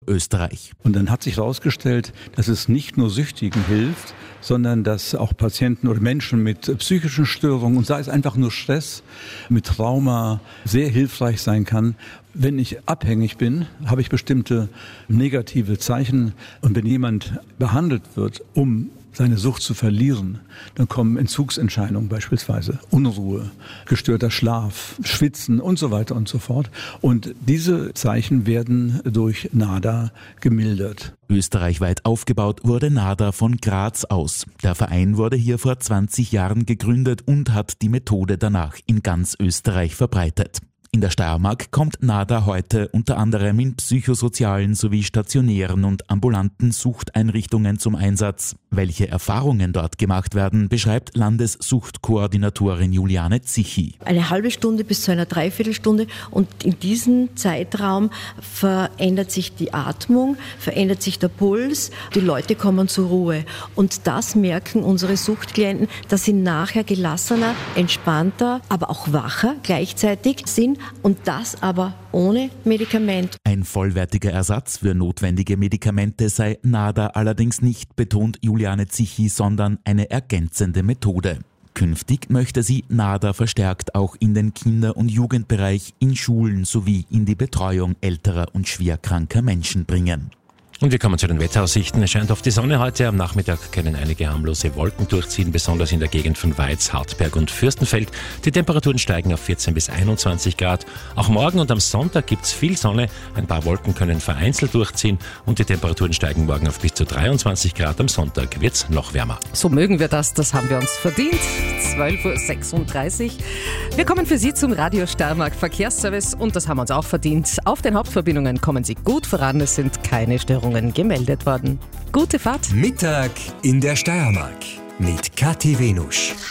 Österreich. Und dann hat sich herausgestellt, dass es nicht nur Süchtigen hilft, sondern dass auch Patienten oder Menschen mit psychischen Störungen und sei es einfach nur Stress, mit Trauma sehr hilfreich sein kann. Wenn ich abhängig bin, habe ich bestimmte negative Zeichen und wenn jemand behandelt wird, um seine Sucht zu verlieren, dann kommen Entzugserscheinungen beispielsweise, Unruhe, gestörter Schlaf, Schwitzen und so weiter und so fort. Und diese Zeichen werden durch NADA gemildert. Österreichweit aufgebaut wurde NADA von Graz aus. Der Verein wurde hier vor 20 Jahren gegründet und hat die Methode danach in ganz Österreich verbreitet. In der Steiermark kommt NADA heute unter anderem in psychosozialen sowie stationären und ambulanten Suchteinrichtungen zum Einsatz. Welche Erfahrungen dort gemacht werden, beschreibt Landessuchtkoordinatorin Juliane Zichy. Eine halbe Stunde bis zu einer Dreiviertelstunde und in diesem Zeitraum verändert sich die Atmung, verändert sich der Puls, die Leute kommen zur Ruhe. Und das merken unsere Suchtklienten, dass sie nachher gelassener, entspannter, aber auch wacher gleichzeitig sind. Und das aber ohne Medikament. Ein vollwertiger Ersatz für notwendige Medikamente sei NADA allerdings nicht, betont Juliane Zichy, sondern eine ergänzende Methode. Künftig möchte sie NADA verstärkt auch in den Kinder- und Jugendbereich, in Schulen sowie in die Betreuung älterer und schwerkranker Menschen bringen. Und wir kommen zu den Wetteraussichten. Es scheint auf die Sonne heute. Am Nachmittag können einige harmlose Wolken durchziehen, besonders in der Gegend von Weiz, Hartberg und Fürstenfeld. Die Temperaturen steigen auf 14 bis 21 Grad. Auch morgen und am Sonntag gibt es viel Sonne. Ein paar Wolken können vereinzelt durchziehen und die Temperaturen steigen morgen auf bis zu 23 Grad. Am Sonntag wird es noch wärmer. So mögen wir das. Das haben wir uns verdient. 12.36 Uhr. Wir kommen für Sie zum Radio Steiermark Verkehrsservice und das haben wir uns auch verdient. Auf den Hauptverbindungen kommen Sie gut voran. Es sind keine Störungen gemeldet worden. Gute Fahrt. Mittag in der Steiermark mit Kathi Venusch.